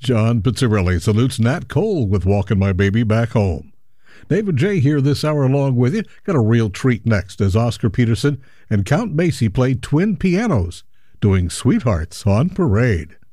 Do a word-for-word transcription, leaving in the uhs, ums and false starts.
John Pizzarelli salutes Nat Cole with Walking My Baby Back Home. David J. here this hour along with you. Got a real treat next as Oscar Peterson and Count Basie play twin pianos, doing Sweethearts on Parade.